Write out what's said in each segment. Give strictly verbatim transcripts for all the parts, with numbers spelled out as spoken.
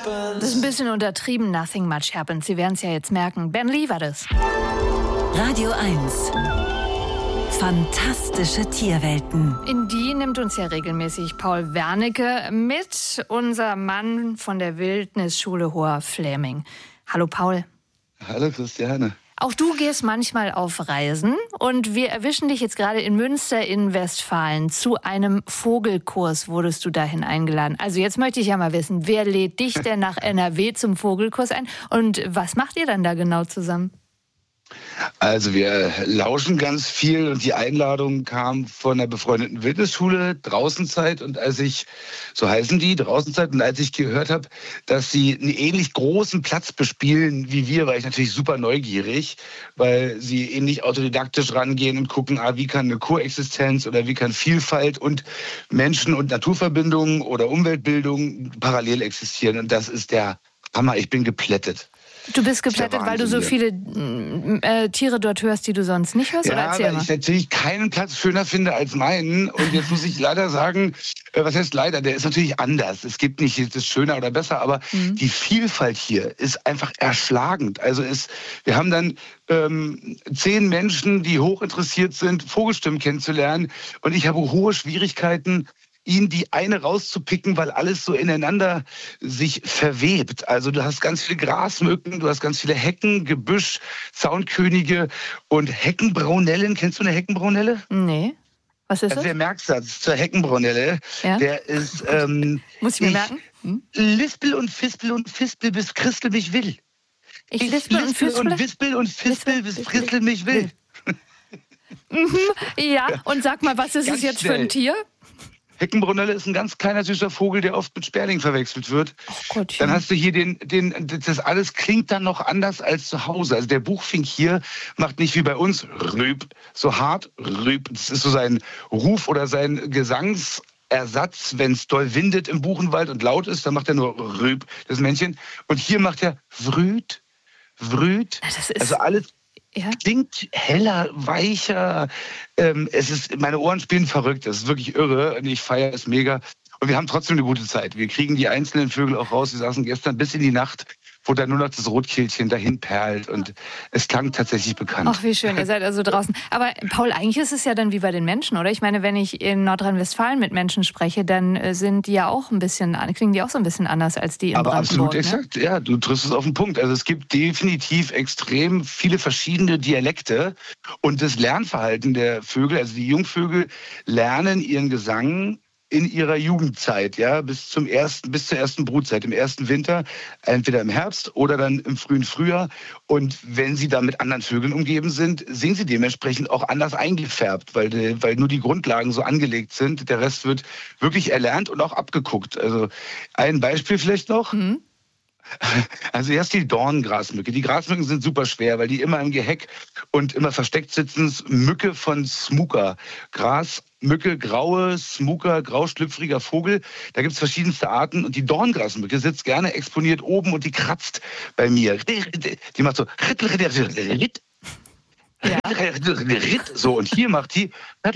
Das ist ein bisschen untertrieben, nothing much happens. Sie werden es ja jetzt merken. Ben Lee war das. Radio eins. Fantastische Tierwelten. In die nimmt uns ja regelmäßig Paul Wernicke mit, unser Mann von der Wildnisschule Hoher Fläming. Hallo Paul. Hallo Christiane. Auch du gehst manchmal auf Reisen und wir erwischen dich jetzt gerade in Münster in Westfalen. Zu einem Vogelkurs wurdest du dahin eingeladen. Also jetzt möchte ich ja mal wissen, wer lädt dich denn nach N R W zum Vogelkurs ein und was macht ihr dann da genau zusammen? Also wir lauschen ganz viel und die Einladung kam von der befreundeten Wildnisschule Draußenzeit und als ich, so heißen die, Draußenzeit, und als ich gehört habe, dass sie einen ähnlich großen Platz bespielen wie wir, war ich natürlich super neugierig, weil sie ähnlich autodidaktisch rangehen und gucken, ah, wie kann eine Koexistenz oder wie kann Vielfalt und Menschen- und Naturverbindungen oder Umweltbildung parallel existieren und das ist der Hammer, ich bin geplättet. Du bist geplättet, weil du so viele äh, Tiere dort hörst, die du sonst nicht hörst? Ja, oder erzähl weil mal. ich natürlich keinen Platz schöner finde als meinen. Und jetzt muss ich leider sagen, äh, was heißt leider, der ist natürlich anders. Es gibt nicht das schöner oder besser, aber mhm. die Vielfalt hier ist einfach erschlagend. Also ist, wir haben dann ähm, zehn Menschen, die hochinteressiert sind, Vogelstimmen kennenzulernen. Und ich habe hohe Schwierigkeiten, ihn die eine rauszupicken, weil alles so ineinander sich verwebt. Also du hast ganz viele Grasmücken, du hast ganz viele Hecken, Gebüsch, Zaunkönige und Heckenbraunellen. Kennst du eine Heckenbraunelle? Nee. Was ist also das? Der Merksatz zur Heckenbraunelle, ja? der ist... Ähm, Muss ich mir merken? Hm? Lispel und Fispel und Fispel, bis Christel mich will. Ich, ich lispel und Fispel und Wispel und Fispel, bis Christel mich will. Mhm, ja, und sag mal, was ist ganz es jetzt schnell. für ein Tier? Heckenbraunelle ist ein ganz kleiner, süßer Vogel, der oft mit Sperling verwechselt wird. Oh Gottchen. Dann hast du hier den, den, das alles klingt dann noch anders als zu Hause. Also der Buchfink hier macht nicht wie bei uns Rüb, so hart Rüb. Das ist so sein Ruf oder sein Gesangsersatz, wenn es doll windet im Buchenwald und laut ist, dann macht er nur Rüb, das Männchen. Und hier macht er Vrüt, Vrüt. Das ist also alles ja. klingt heller, weicher. Ähm, es ist, meine Ohren spielen verrückt. Das ist wirklich irre. Und ich feiere es mega. Und wir haben trotzdem eine gute Zeit. Wir kriegen die einzelnen Vögel auch raus. Wir saßen gestern bis in die Nacht, wo dann nur noch das Rotkehlchen dahin perlt. Und es klang tatsächlich bekannt. Ach, wie schön. Ihr seid also draußen. Aber Paul, eigentlich ist es ja dann wie bei den Menschen, oder? Ich meine, wenn ich in Nordrhein-Westfalen mit Menschen spreche, dann sind die ja auch ein bisschen, klingen die auch so ein bisschen anders als die in Aber Brandenburg. absolut ne? exakt. Ja, du triffst es auf den Punkt. Also es gibt definitiv extrem viele verschiedene Dialekte. Und das Lernverhalten der Vögel, also die Jungvögel, lernen ihren Gesang in ihrer Jugendzeit, ja, bis zum ersten, bis zur ersten Brutzeit, im ersten Winter, entweder im Herbst oder dann im frühen Frühjahr. Und wenn sie dann mit anderen Vögeln umgeben sind, sehen sie dementsprechend auch anders eingefärbt, weil, die, weil nur die Grundlagen so angelegt sind. Der Rest wird wirklich erlernt und auch abgeguckt. Also ein Beispiel vielleicht noch. Mhm. Also erst die Dorngrasmücke. Die Grasmücken sind super schwer, weil die immer im Geheck und immer versteckt sitzen. Mücke von Smuka. Grasmücke, graue Smuka, grauschlüpfriger Vogel. Da gibt es verschiedenste Arten. Und die Dorngrasmücke sitzt gerne exponiert oben und die kratzt bei mir. Die macht so... Ja. So, und hier macht die...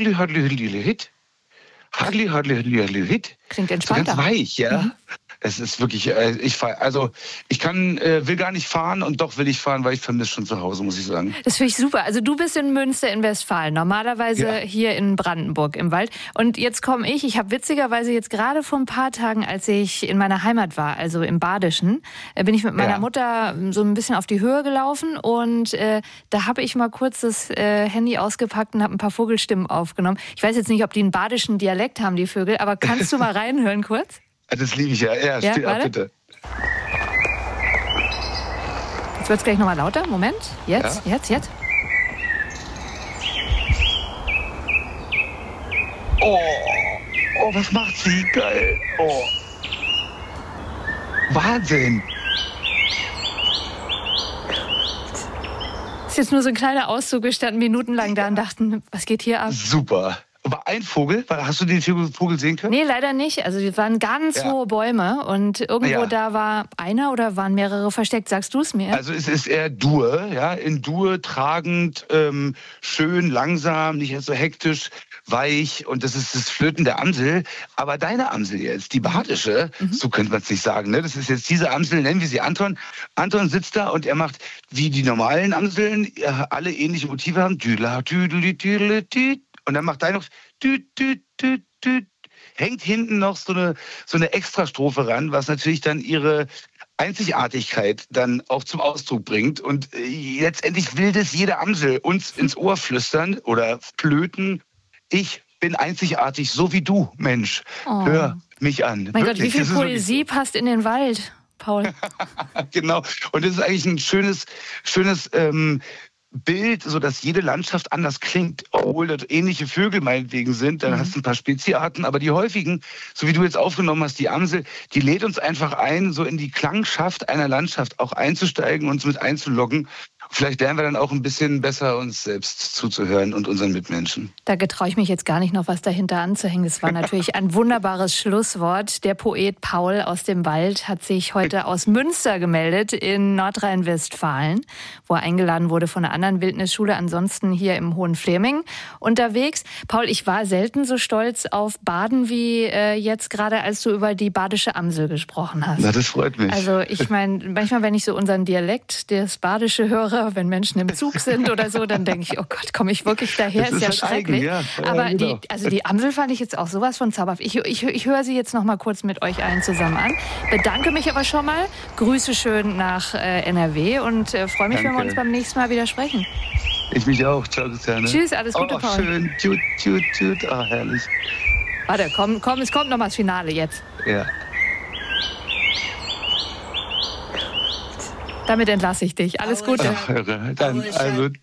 Klingt entspannter. So ganz weich, ja. Mhm. Es ist wirklich, ich fahr, also ich kann, will gar nicht fahren und doch will ich fahren, weil ich vermisse schon zu Hause, muss ich sagen. Das finde ich super. Also du bist in Münster in Westfalen, normalerweise ja. hier in Brandenburg im Wald. Und jetzt komme ich, ich habe witzigerweise jetzt gerade vor ein paar Tagen, als ich in meiner Heimat war, also im Badischen, bin ich mit meiner ja. Mutter so ein bisschen auf die Höhe gelaufen und äh, da habe ich mal kurz das äh, Handy ausgepackt und habe ein paar Vogelstimmen aufgenommen. Ich weiß jetzt nicht, ob die einen badischen Dialekt haben, die Vögel, aber kannst du mal reinhören kurz? Das liebe ich ja. Ja, ja steht ab, bitte. Jetzt wird es gleich nochmal lauter. Moment. Jetzt, ja. jetzt, jetzt. Oh, oh, was macht sie? Geil. Oh. Wahnsinn. Ist jetzt nur so ein kleiner Auszug. Wir standen minutenlang da und dachten, was geht hier ab? Super. nur ein Vogel? Hast du den Vogel sehen können? Nee, leider nicht. Also es waren ganz ja. hohe Bäume und irgendwo ja. da war einer oder waren mehrere versteckt. Sagst du es mir? Also es ist eher Dur, ja, in Dur tragend, ähm, schön, langsam, nicht so hektisch, weich und das ist das Flöten der Amsel. Aber deine Amsel jetzt, die badische, mhm. so könnte man es nicht sagen, ne? Das ist jetzt diese Amsel, nennen wir sie Anton. Anton sitzt da und er macht, wie die normalen Amseln, alle ähnliche Motive haben, düdla, düdli, düdli, düd. Und dann macht deine noch, düd, düd, düd, düd. Hängt hinten noch so eine, so eine Extrastrophe ran, was natürlich dann ihre Einzigartigkeit dann auch zum Ausdruck bringt. Und äh, letztendlich will das jede Amsel uns ins Ohr flüstern oder flöten. Ich bin einzigartig, so wie du, Mensch. Oh. Hör mich an. Mein Wirklich. Gott, wie viel Poesie so. passt in den Wald, Paul? Genau. Und das ist eigentlich ein schönes, schönes ähm, Bild, so dass jede Landschaft anders klingt, obwohl dort ähnliche Vögel meinetwegen sind. Dann mhm. hast du ein paar Speziarten, aber die häufigen, so wie du jetzt aufgenommen hast, die Amsel, die lädt uns einfach ein, so in die Klangschaft einer Landschaft auch einzusteigen, uns mit einzuloggen. Vielleicht lernen wir dann auch ein bisschen besser, uns selbst zuzuhören und unseren Mitmenschen. Da getraue ich mich jetzt gar nicht noch was dahinter anzuhängen. Das war natürlich ein wunderbares Schlusswort. Der Poet Paul aus dem Wald hat sich heute aus Münster gemeldet in Nordrhein-Westfalen, wo er eingeladen wurde von einer anderen Wildnisschule, ansonsten hier im Hohenfleming unterwegs. Paul, ich war selten so stolz auf Baden wie äh, jetzt gerade, als du über die badische Amsel gesprochen hast. Na, das freut mich. Also ich meine, manchmal, wenn ich so unseren Dialekt, das Badische höre, wenn Menschen im Zug sind oder so, dann denke ich, oh Gott, komme ich wirklich daher? Das ist, ist ja schrecklich. Eigen, ja. Aber ja, genau. die, also die Amsel fand ich jetzt auch sowas von zauberhaft. Ich, ich, ich höre sie jetzt noch mal kurz mit euch allen zusammen an. Bedanke mich aber schon mal. Grüße schön nach äh, N R W und äh, freue mich, Danke. wenn wir uns beim nächsten Mal wieder sprechen. Ich mich auch. Ciao, Christiane. Tschüss, alles Gute, oh, Paul. Schön. Tschüss, tschüss, tschüss. Ah, herrlich. Warte, komm, komm, es kommt noch mal das Finale jetzt. Ja. Damit entlasse ich dich. Alles Gute. Ach, dann, also